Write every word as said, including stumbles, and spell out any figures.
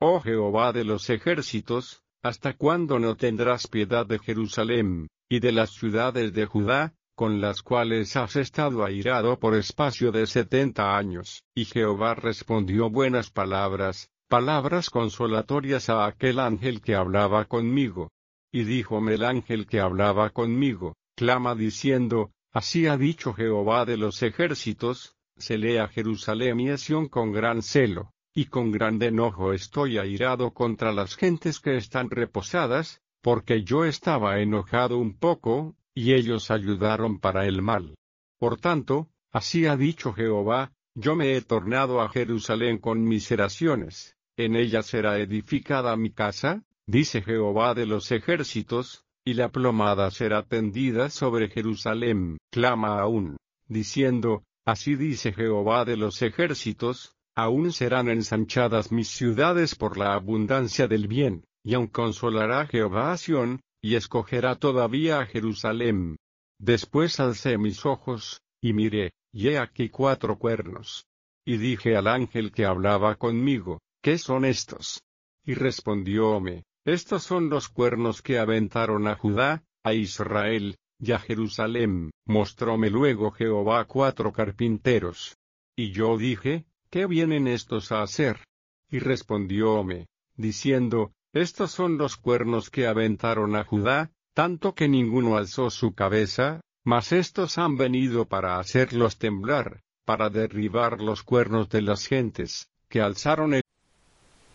oh Jehová de los ejércitos, ¿hasta cuándo no tendrás piedad de Jerusalem, y de las ciudades de Judá, con las cuales has estado airado por espacio de setenta años? Y Jehová respondió buenas palabras, palabras consolatorias a aquel ángel que hablaba conmigo. Y díjome el ángel que hablaba conmigo, clama diciendo, así ha dicho Jehová de los ejércitos, celé a Jerusalem y a Sión con gran celo, y con grande enojo estoy airado contra las gentes que están reposadas, porque yo estaba enojado un poco, y ellos ayudaron para el mal. Por tanto, así ha dicho Jehová, yo me he tornado a Jerusalén con miseraciones, en ella será edificada mi casa, dice Jehová de los ejércitos, y la plomada será tendida sobre Jerusalem. Clama aún, diciendo, así dice Jehová de los ejércitos, aún serán ensanchadas mis ciudades por la abundancia del bien, y aun consolará Jehová a Sión, y escogerá todavía a Jerusalem. Después alcé mis ojos, y miré, y he aquí cuatro cuernos. Y dije al ángel que hablaba conmigo, ¿qué son estos? Y respondióme, estos son los cuernos que aventaron a Judá, a Israel, y a Jerusalem. Mostróme luego Jehová cuatro carpinteros. Y yo dije, ¿qué vienen estos a hacer? Y respondióme, diciendo, estos son los cuernos que aventaron a Judá, tanto que ninguno alzó su cabeza, mas estos han venido para hacerlos temblar, para derribar los cuernos de las gentes, que alzaron